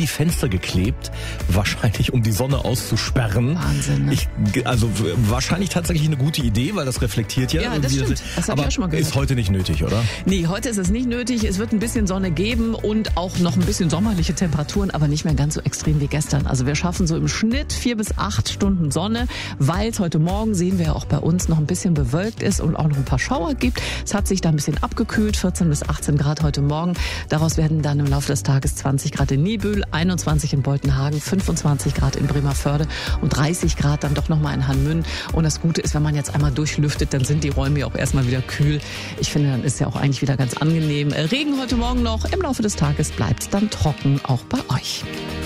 die Fenster geklebt, wahrscheinlich um die Sonne auszusperren. Wahnsinn, ne? Also wahrscheinlich tatsächlich eine gute Idee, weil das reflektiert ja. Ja, das stimmt. Das habe ich auch schon mal gehört. Ist heute nicht nötig, oder? Nee, heute ist es nicht nötig. Es wird ein bisschen Sonne geben und auch noch ein bisschen sommerliche Temperaturen, aber nicht mehr ganz so extrem wie gestern. Also wir schaffen so im Schnitt 4 bis 8 Stunden Sonne, weil es heute Morgen, sehen wir ja auch bei uns, noch ein bisschen bewölkt ist und auch noch ein paar Schauer gibt. Es hat sich da ein bisschen abgekühlt, 14 bis 18 Grad heute Morgen. Daraus werden dann im Laufe des Tages 20 Grad in Niebüll, 21 in Boltenhagen, 25 Grad in Bremervörde und 30 Grad dann doch nochmal in Hanmünn. Und das Gute ist, wenn man jetzt einmal durchlüftet, dann sind die Räume ja auch erstmal wieder kühl. Ich finde, dann ist ja auch eigentlich wieder ganz angenehm. Regen heute Morgen noch, im Laufe des Tages bleibt es dann trocken, auch bei euch.